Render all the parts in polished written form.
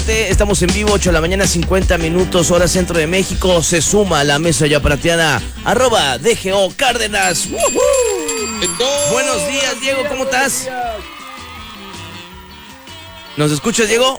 7. Estamos en vivo, 8 de la mañana, 50 minutos, hora centro de México. Se suma a la mesa yaparatiana, @DGO Cárdenas. Buenos días, Diego, ¿cómo estás? ¿Nos escuchas, Diego?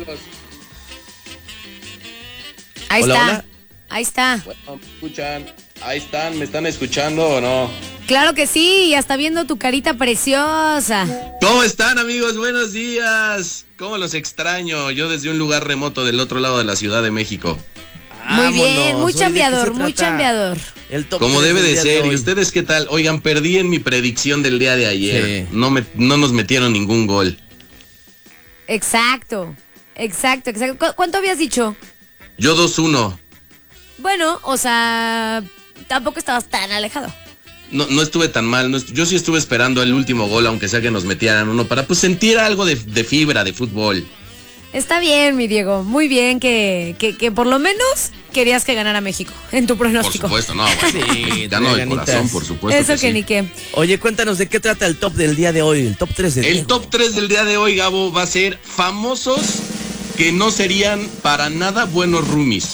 Ahí Hola, está, hola. ahí está. Bueno, ¿me escuchan? Ahí están, ¿me están escuchando o no? Claro que sí, y hasta viendo tu carita preciosa. ¿Cómo están, amigos? Buenos días. ¿Cómo los extraño? Yo desde un lugar remoto del otro lado de la Ciudad de México. Muy bien, Vámonos. muy Oye, ¿de qué chambeador, se muy trata? chambeador. El top Como 3 debe del de día ser. hoy. ¿Y ustedes qué tal? Oigan, perdí en mi predicción del día de ayer. Sí. No nos metieron ningún gol. Exacto. ¿Cuánto habías dicho? Yo 2-1. Bueno, o sea, tampoco estabas tan alejado. No estuve tan mal. Yo sí estuve esperando el último gol, aunque sea que nos metieran uno, para pues sentir algo de fibra de fútbol. Está bien, mi Diego, muy bien que por lo menos querías que ganara México en tu Por pronóstico. supuesto, no. Bueno, Sí, gano de ganitas. corazón, por supuesto. Eso que sí. ni qué. Oye, cuéntanos de qué trata el top del día de hoy, el top 3 del día. El top 3 del día de hoy, Gabo, va a ser famosos que no serían para nada buenos roomies.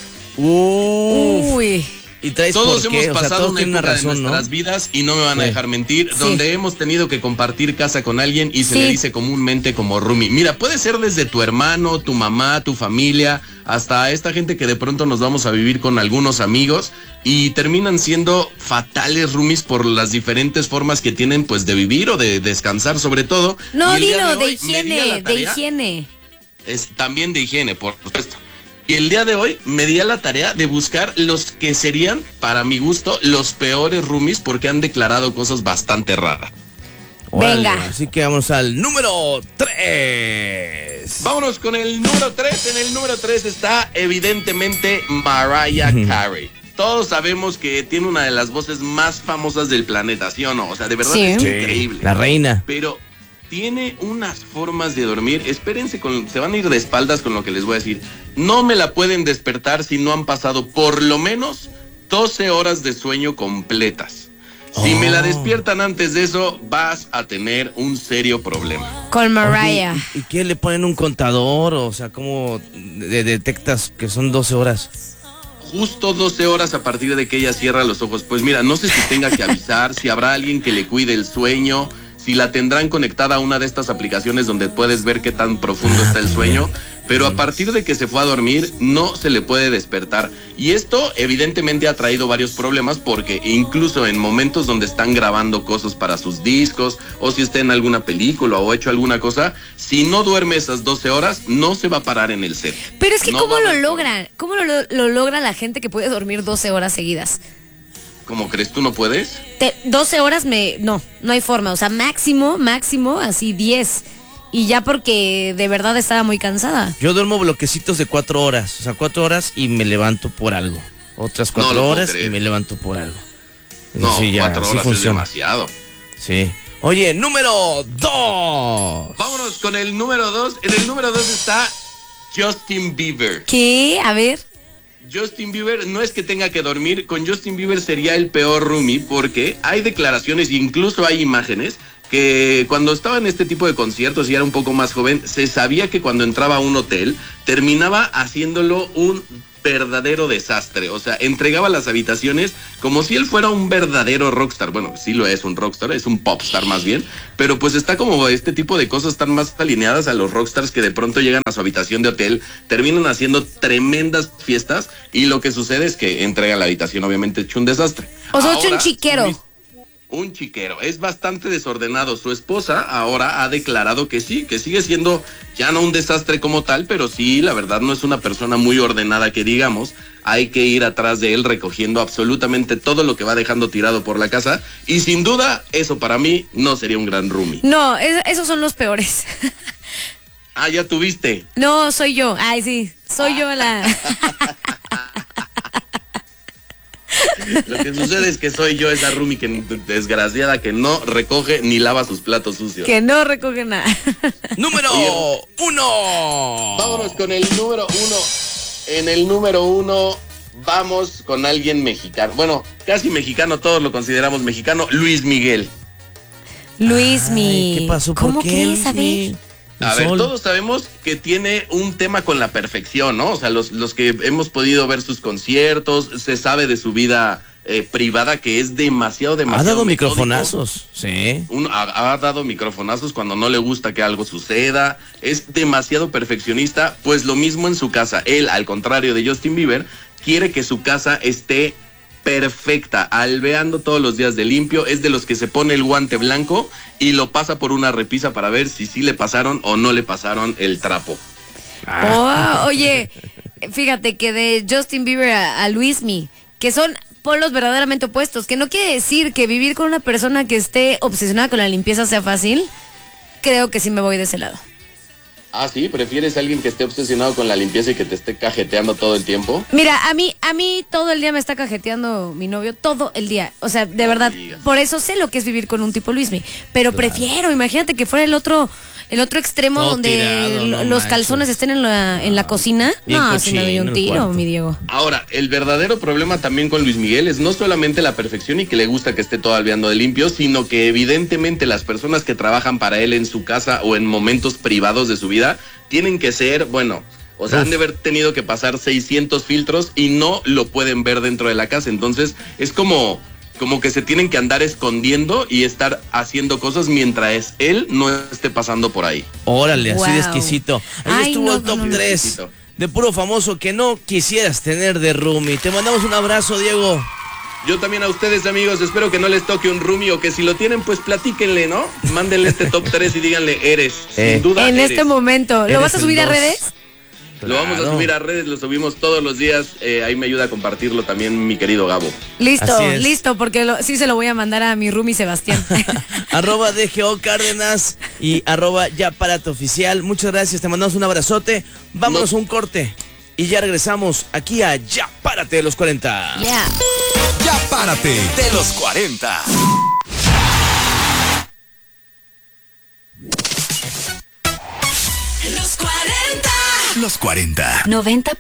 Uy. ¿Y traes Todos por qué? hemos O sea, pasado todos una tienen época una razón, de ¿no? nuestras vidas, y no me van a Sí. dejar mentir, Sí. donde hemos tenido que compartir casa con alguien y se Sí. le dice comúnmente como roomie. Mira, puede ser desde tu hermano, tu mamá, tu familia, hasta esta gente que de pronto nos vamos a vivir con algunos amigos y terminan siendo fatales roomies por las diferentes formas que tienen pues de vivir o de descansar sobre todo. No, Y el día dilo, de hoy me di a la higiene, de tarea- higiene. Es también de higiene, por supuesto. Y el día de hoy me di a la tarea de buscar los que serían, para mi gusto, los peores roomies porque han declarado cosas bastante raras. Órale, Venga. así que vamos al número 3. Vámonos con el número 3. En el número 3 está evidentemente Mariah Carey. Todos sabemos que tiene una de las voces más famosas del planeta, ¿sí o no? O sea, de verdad Sí. es Sí, increíble. La reina. Pero tiene unas formas de dormir. Espérense, se van a ir de espaldas con lo que les voy a decir. No me la pueden despertar si no han pasado por lo menos 12 horas de sueño completas. Si me la despiertan antes de eso, vas a tener un serio problema. Con Mariah. Oye, ¿y qué le ponen un contador? O sea, ¿cómo detectas que son 12 horas? Justo 12 horas a partir de que ella cierra los ojos. Pues mira, no sé si tenga que avisar, si habrá alguien que le cuide el sueño, si la tendrán conectada a una de estas aplicaciones donde puedes ver qué tan profundo está el sueño, pero a partir de que se fue a dormir no se le puede despertar. Y esto evidentemente ha traído varios problemas porque incluso en momentos donde están grabando cosas para sus discos o si está en alguna película o hecho alguna cosa, si no duerme esas 12 horas no se va a parar en el set. Pero es que No ¿cómo va a lo haber logran? ¿Cómo lo logra la gente que puede dormir 12 horas seguidas? ¿Cómo crees? ¿Tú no puedes? 12 horas no hay forma. O sea, máximo, así 10. Y ya porque de verdad estaba muy cansada. Yo duermo bloquecitos de 4 horas. O sea, 4 horas y me levanto por algo. Otras 4 No lo puedo horas y creer. me levanto por algo. No, Sí, ya, 4 así horas es funciona. demasiado. Sí. Oye, número 2. Vámonos con el número 2. En el número 2 está Justin Bieber. ¿Qué? A ver. Justin Bieber no es que tenga que dormir, con Justin Bieber sería el peor roomie porque hay declaraciones e incluso hay imágenes que cuando estaba en este tipo de conciertos y era un poco más joven, se sabía que cuando entraba a un hotel terminaba haciéndolo un verdadero desastre. O sea, entregaba las habitaciones como si él fuera un verdadero rockstar. Bueno, sí lo es un rockstar, es un popstar más bien, pero pues está como este tipo de cosas están más alineadas a los rockstars que de pronto llegan a su habitación de hotel, terminan haciendo tremendas fiestas y lo que sucede es que entregan la habitación obviamente hecho un desastre. O sea, Ahora, un chiquero. Un chiquero, es bastante desordenado. Su esposa ahora ha declarado que sí, que sigue siendo ya no un desastre como tal, pero sí, la verdad no es una persona muy ordenada que digamos. Hay que ir atrás de él recogiendo absolutamente todo lo que va dejando tirado por la casa y sin duda eso para mí no sería un gran roomie. No, esos son los peores. Ah, ya tuviste. No, soy yo. Ay, sí, soy yo la... Lo que sucede es que soy yo esa roomie que desgraciada que no recoge ni lava sus platos sucios. que no recoge nada. Número 1. Vámonos con el número 1. En el número 1 vamos con alguien mexicano. Bueno, casi mexicano, todos lo consideramos mexicano. Luis Miguel. Luismi. ¿Qué pasó? ¿Cómo ¿Por qué, crees? A Luismi? ver. A ver, todos sabemos que tiene un tema con la perfección, ¿no? O sea, los que hemos podido ver sus conciertos, se sabe de su vida privada que es demasiado. Ha dado metódico. microfonazos, sí. Ha dado microfonazos cuando no le gusta que algo suceda, es demasiado perfeccionista, pues lo mismo en su casa. Él, al contrario de Justin Bieber, quiere que su casa esté perfecta, albeando todos los días de limpio, es de los que se pone el guante blanco y lo pasa por una repisa para ver si sí le pasaron o no le pasaron el trapo. Oye, fíjate que de Justin Bieber a Luismi, que son polos verdaderamente opuestos, que no quiere decir que vivir con una persona que esté obsesionada con la limpieza sea fácil. Creo que sí me voy de ese lado. Ah, ¿sí? ¿Prefieres a alguien que esté obsesionado con la limpieza y que te esté cajeteando todo el tiempo? Mira, a mí todo el día me está cajeteando mi novio, todo el día. O sea, de verdad, por eso sé lo que es vivir con un tipo Luismi. Pero prefiero, imagínate que fuera el otro extremo todo donde tirado, los calzones estén en la cocina. Bien No, si me doy un tiro, mi Diego. Ahora, el verdadero problema también con Luis Miguel es no solamente la perfección y que le gusta que esté todo albeando de limpio, sino que evidentemente las personas que trabajan para él en su casa o en momentos privados de su vida tienen que ser, bueno, o sea, han de haber tenido que pasar 600 filtros y no lo pueden ver dentro de la casa. Entonces, es como que se tienen que andar escondiendo y estar haciendo cosas mientras él no esté pasando por ahí. Órale, Wow. así de exquisito. Ahí estuvo el top 3 de puro famoso que no quisieras tener de roomie. Te mandamos un abrazo, Diego. Yo también a ustedes, amigos, espero que no les toque un roomie o que si lo tienen, pues platíquenle, ¿no? Mándenle este top 3 y díganle, eres, sin duda En eres. este momento, ¿lo vas a subir a redes? Lo vamos a subir a redes, lo subimos todos los días. Ahí me ayuda a compartirlo también mi querido Gabo. Listo, porque sí se lo voy a mandar a mi roomie Sebastián. @DGO Cárdenas y @YaPárate Oficial. Muchas gracias, te mandamos un abrazote. Vámonos a un corte y ya regresamos aquí a Ya Párate de los 40. Yeah. Ya Párate de los 40. Los 40. Los 40. 90.3